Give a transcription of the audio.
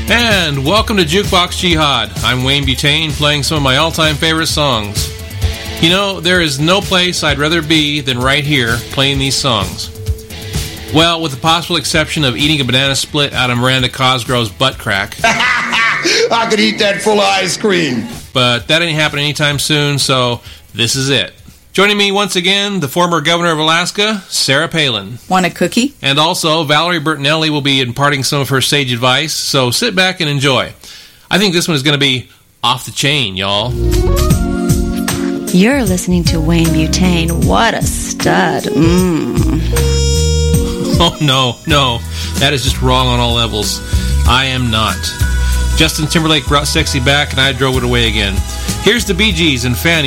And welcome to Jukebox Jihad. I'm Wayne Butane, playing some of my all-time favorite songs. You know, there is no place I'd rather be than right here, playing these songs. Well, with the possible exception of eating a banana split out of Miranda Cosgrove's butt crack. I could eat that full of ice cream. But that ain't happening anytime soon, so this is it. Joining me once again, the former governor of Alaska, Sarah Palin. Want a cookie? And also, Valerie Bertinelli will be imparting some of her sage advice, so sit back and enjoy. I think this one is going to be off the chain, y'all. You're listening to Wayne Butane. What a stud. Oh, no, that is just wrong on all levels. I am not. Justin Timberlake brought sexy back, and I drove it away again. Here's the Bee Gees and Fanny.